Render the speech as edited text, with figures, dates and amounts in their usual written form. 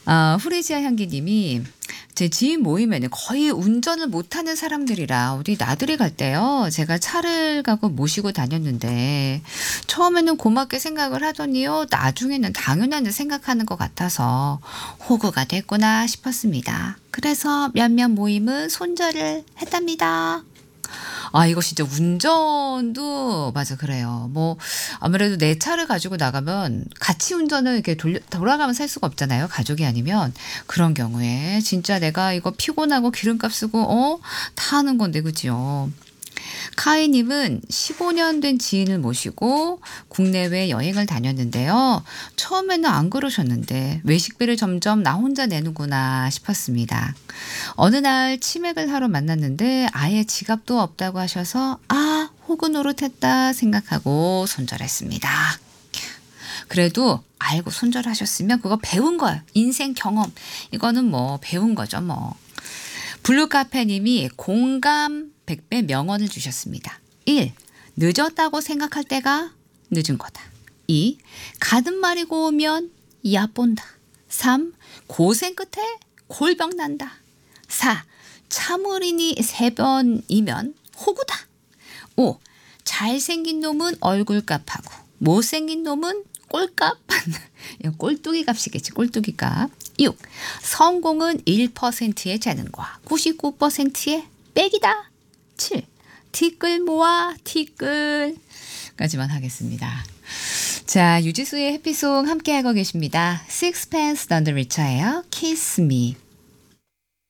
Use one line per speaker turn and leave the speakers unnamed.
후레지아 향기님이 제 지인 모임에는 거의 운전을 못하는 사람들이라 어디 나들이 갈 때요. 제가 차를 가고 모시고 다녔는데 처음에는 고맙게 생각을 하더니요. 나중에는 당연한 생각하는 것 같아서 호구가 됐구나 싶었습니다. 그래서 몇몇 모임은 손절을 했답니다. 이거 진짜 운전도 맞아 그래요. 뭐 아무래도 내 차를 가지고 나가면 같이 운전을 이렇게 돌아가면서 할 수가 없잖아요. 가족이 아니면. 그런 경우에 진짜 내가 이거 피곤하고 기름값 쓰고 다 하는 건데 그죠. 카이님은 15년 된 지인을 모시고 국내외 여행을 다녔는데요. 처음에는 안 그러셨는데 외식비를 점점 나 혼자 내는구나 싶었습니다. 어느 날 치맥을 하러 만났는데 아예 지갑도 없다고 하셔서 호구 노릇했다 생각하고 손절했습니다. 그래도 알고 손절하셨으면 그거 배운 거예요. 인생 경험. 이거는 뭐 배운 거죠 뭐. 블루카페님이 공감 100배 명언을 주셨습니다. 1. 늦었다고 생각할 때가 늦은 거다. 2. 가든 말이 고우면 얕본다. 3. 고생 끝에 골병 난다. 4. 참으리니 3번이면 호구다. 5. 잘생긴 놈은 얼굴값하고 못생긴 놈은 꼴값 꼴뚜기 값이겠지. 꼴뚜기 값. 6. 성공은 1%의 재능과 99%의 빽이다. 7. 티끌 모아 티끌까지만 하겠습니다. 자, 유지수의 해피송 함께하고 계십니다. Sixpence None the Richer예요. Kiss Me.